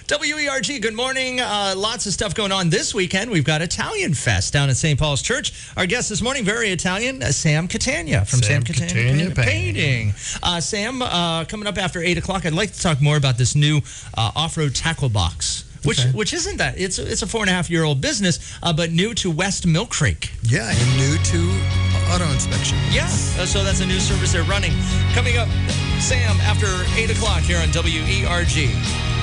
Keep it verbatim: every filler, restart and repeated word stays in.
W E R G, good morning. Uh, lots of stuff going on this weekend. We've got Italian Fest down at Saint Paul's Church. Our guest this morning, very Italian, uh, Sam Catania from Sam, Sam Catania, Catania Painting. Painting. Uh, Sam, uh, coming up after eight o'clock, I'd like to talk more about this new uh, off-road tackle box. Which okay. which isn't that. It's, it's a four and a half year old business, uh, but new to West Mill Creek. Yeah, and new to auto inspection. Yeah, uh, so that's a new service they're running. Coming up, Sam, after eight o'clock here on W E R G.